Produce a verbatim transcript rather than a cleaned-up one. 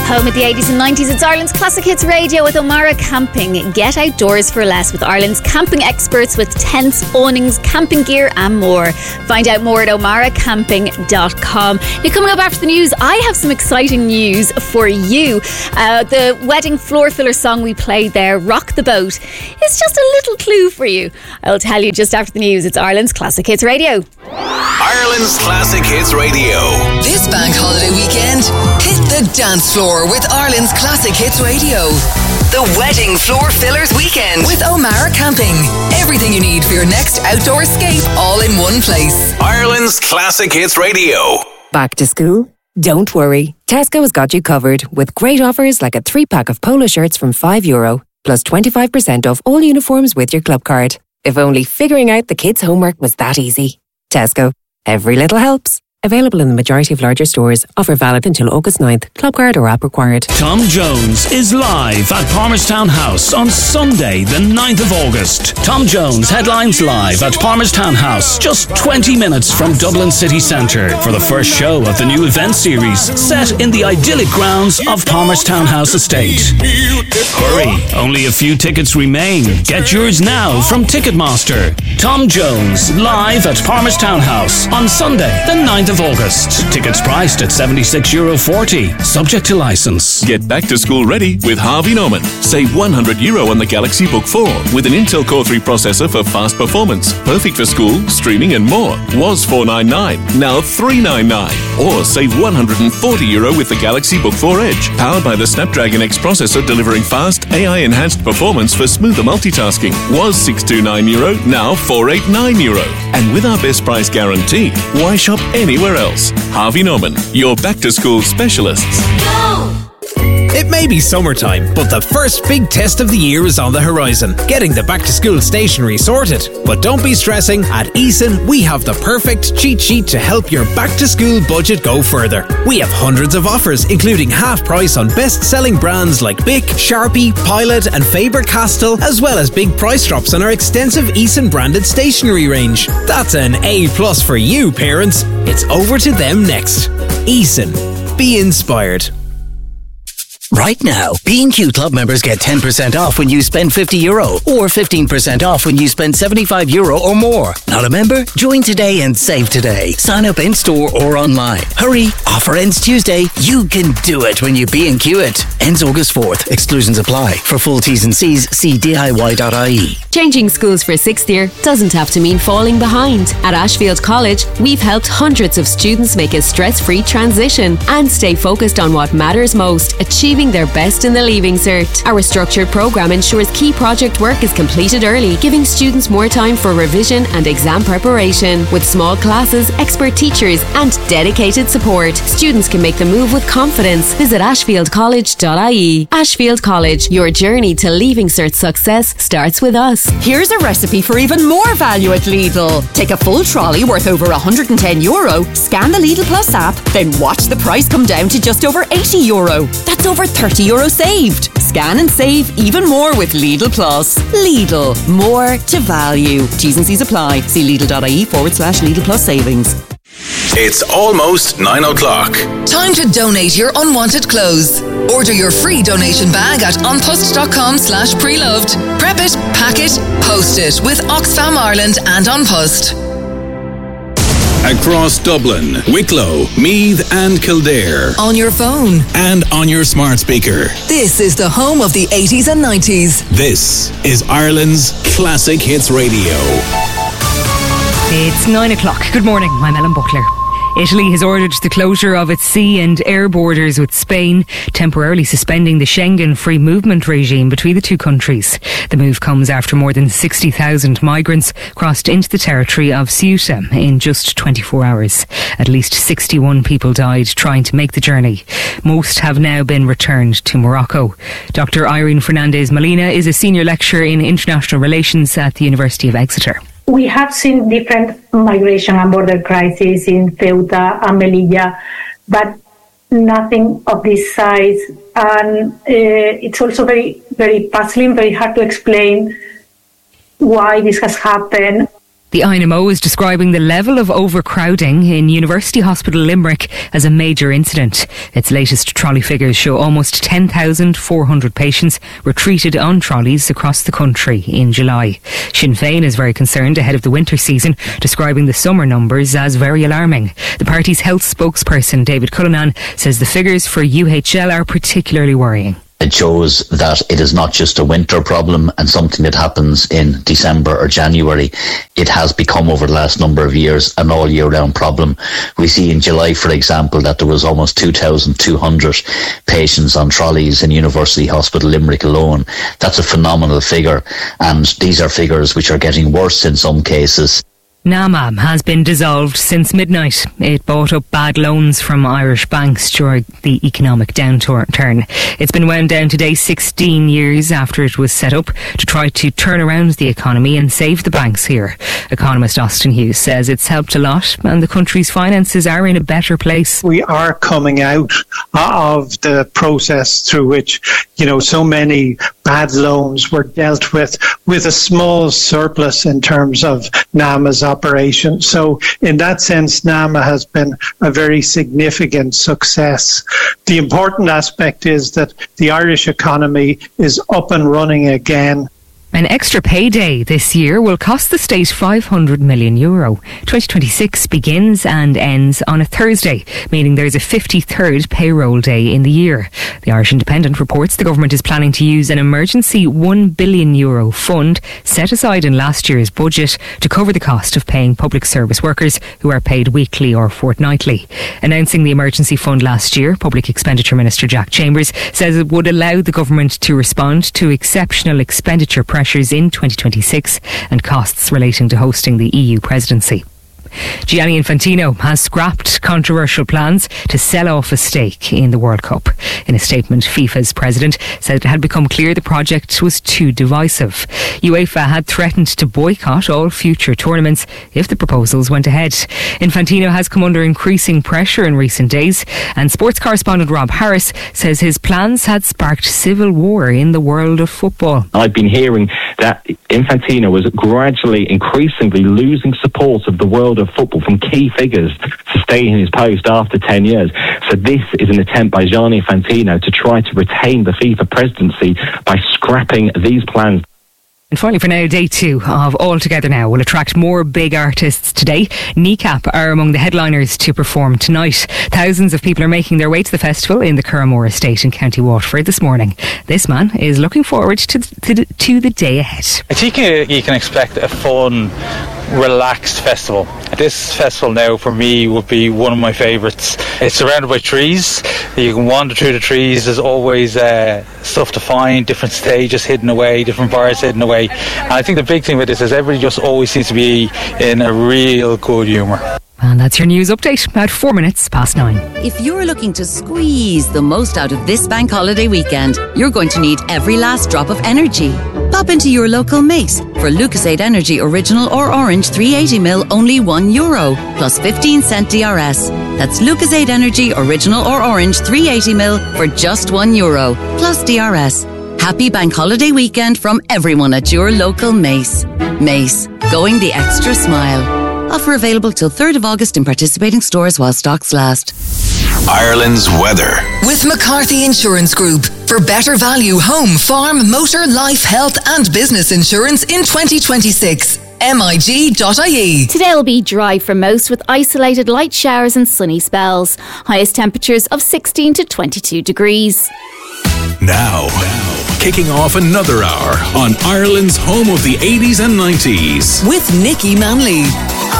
Home of the eighties and nineties, it's Ireland's Classic Hits Radio with O'Mara Camping. Get outdoors for less with Ireland's camping experts with tents, awnings, camping gear and more. Find out more at omara camping dot com. Now, coming up after the news, I have some exciting news for you. Uh, the wedding floor filler song we played there, Rock the Boat, is just a little clue for you. I'll tell you just after the news. It's Ireland's Classic Hits Radio. Ireland's Classic Hits Radio. This bank holiday weekend, hit the dance floor with Ireland's Classic Hits Radio. The Wedding Floor Fillers Weekend with O'Mara Camping. Everything you need for your next outdoor escape, all in one place. Ireland's Classic Hits Radio. Back to school? Don't worry. Tesco has got you covered with great offers like a three-pack of polo shirts from five euro, plus twenty-five percent off all uniforms with your club card. If only figuring out the kids' homework was that easy. Tesco. Every little helps. Available in the majority of larger stores. Offer valid until August ninth. Club card or app required. Tom Jones is live at Palmerstown House on Sunday, the ninth of August. Tom Jones headlines live at Palmerstown House, just twenty minutes from Dublin City Centre, for the first show of the new event series set in the idyllic grounds of Palmerstown House Estate. Hurry, only a few tickets remain. Get yours now from Ticketmaster. Tom Jones live at Palmerstown House on Sunday, the ninth of August. Tickets priced at seventy-six euro forty, subject to licence. Get back to school ready with Harvey Norman. Save one hundred euro on the Galaxy Book four with an Intel Core three processor for fast performance. Perfect for school, streaming and more. Was four ninety-nine, now three ninety-nine. Or save one hundred forty euro with the Galaxy Book four Edge, powered by the Snapdragon X processor, delivering fast A I-enhanced performance for smoother multitasking. Was six twenty-nine euro, now four eighty-nine euro. And with our best price guarantee, why shop anywhere else? Harvey Norman, your back-to-school specialists. Go! It may be summertime, but the first big test of the year is on the horizon, getting the back-to-school stationery sorted. But don't be stressing, at Eason we have the perfect cheat sheet to help your back-to-school budget go further. We have hundreds of offers, including half price on best-selling brands like Bic, Sharpie, Pilot and Faber-Castell, as well as big price drops on our extensive Eason branded stationery range. That's an A plus for you, parents. It's over to them next. Eason. Be inspired. Right now, B and Q Club members get ten percent off when you spend fifty euro or fifteen percent off when you spend seventy-five euro or more. Not a member? Join today and save today. Sign up in store or online. Hurry, offer ends Tuesday. You can do it when you B and Q it. Ends August fourth. Exclusions apply. For full T's and C's, see D I Y dot I E. Changing schools for sixth year doesn't have to mean falling behind. At Ashfield College, we've helped hundreds of students make a stress-free transition and stay focused on what matters most, achieving their best in the Leaving Cert. Our structured programme ensures key project work is completed early, giving students more time for revision and exam preparation. With small classes, expert teachers and dedicated support, students can make the move with confidence. Visit ashfield college dot I E. Ashfield College, your journey to Leaving Cert success starts with us. Here's a recipe for even more value at Lidl. Take a full trolley worth over one hundred ten euro, scan the Lidl Plus app, then watch the price come down to just over eighty euro. That's over thirty euro saved. Scan and save even more with Lidl Plus. Lidl, more to value. T's and C's apply. See Lidl dot I E forward slash Lidl Plus savings. It's almost nine o'clock. Time to donate your unwanted clothes. Order your free donation bag at onpost.com slash preloved. Prep it, pack it, post it with Oxfam Ireland and On Post. Across Dublin, Wicklow, Meath and Kildare. On your phone. And on your smart speaker. This is the home of the eighties and nineties. This is Ireland's Classic Hits Radio. It's nine o'clock. Good morning, I'm Ellen Buckler. Italy has ordered the closure of its sea and air borders with Spain, temporarily suspending the Schengen free movement regime between the two countries. The move comes after more than sixty thousand migrants crossed into the territory of Ceuta in just twenty-four hours. At least sixty-one people died trying to make the journey. Most have now been returned to Morocco. Doctor Irene Fernandez Molina is a senior lecturer in international relations at the University of Exeter. We have seen different migration and border crises in Ceuta and Melilla, but nothing of this size. And uh, it's also very, very puzzling, very hard to explain why this has happened. The I N M O is describing the level of overcrowding in University Hospital Limerick as a major incident. Its latest trolley figures show almost ten thousand four hundred patients were treated on trolleys across the country in July. Sinn Féin is very concerned ahead of the winter season, describing the summer numbers as very alarming. The party's health spokesperson, David Cullinan, says the figures for U H L are particularly worrying. It shows that it is not just a winter problem and something that happens in December or January. It has become, over the last number of years, an all year round problem. We see in July, for example, that there was almost two thousand two hundred patients on trolleys in University Hospital Limerick alone. That's a phenomenal figure, and these are figures which are getting worse in some cases. NAMA has been dissolved since midnight. It bought up bad loans from Irish banks during the economic downturn. It's been wound down today sixteen years after it was set up to try to turn around the economy and save the banks here. Economist Austin Hughes says it's helped a lot and the country's finances are in a better place. We are coming out of the process through which, you know, so many bad loans were dealt with with a small surplus in terms of NAMA's operation. So in that sense, NAMA has been a very significant success. The important aspect is that the Irish economy is up and running again. An extra payday this year will cost the state five hundred million euro. twenty twenty-six begins and ends on a Thursday, meaning there's a fifty-third payroll day in the year. The Irish Independent reports the government is planning to use an emergency one billion euro fund set aside in last year's budget to cover the cost of paying public service workers who are paid weekly or fortnightly. Announcing the emergency fund last year, Public Expenditure Minister Jack Chambers says it would allow the government to respond to exceptional expenditure pressures in twenty twenty-six and costs relating to hosting the E U presidency. Gianni Infantino has scrapped controversial plans to sell off a stake in the World Cup. In a statement, FIFA's president said it had become clear the project was too divisive. UEFA had threatened to boycott all future tournaments if the proposals went ahead. Infantino has come under increasing pressure in recent days, and sports correspondent Rob Harris says his plans had sparked civil war in the world of football. I've been hearing that Infantino was gradually, increasingly losing support of the world of football from key figures to stay in his post after ten years. So this is an attempt by Gianni Infantino to try to retain the FIFA presidency by scrapping these plans. And finally for now, day two of All Together Now will attract more big artists today. Kneecap are among the headliners to perform tonight. Thousands of people are making their way to the festival in the Curramore estate in County Waterford this morning. This man is looking forward to, to, to the day ahead. I think you, you can expect a fun, relaxed festival. This festival now for me would be one of my favourites. It's surrounded by trees. You can wander through the trees. There's always uh, stuff to find, different stages hidden away, different bars hidden away. And I think the big thing with this is everybody just always seems to be in a real good humour. And that's your news update, about four minutes past nine. If you're looking to squeeze the most out of this bank holiday weekend, you're going to need every last drop of energy. Pop into your local Mace for Lucasade Energy Original or Orange three eighty mil, only one euro, plus fifteen cent D R S. That's Lucasade Energy Original or Orange three eighty mil for just one euro, plus D R S. Happy bank holiday weekend from everyone at your local Mace. Mace, going the extra smile. Offer available till third of August in participating stores while stocks last. Ireland's weather. With McCarthy Insurance Group. For better value home, farm, motor, life, health and business insurance in twenty twenty-six. M I G dot I E. Today will be dry for most with isolated light showers and sunny spells. Highest temperatures of sixteen to twenty-two degrees. Now, now, kicking off another hour on Ireland's home of the eighties and nineties. With Nikki Manley.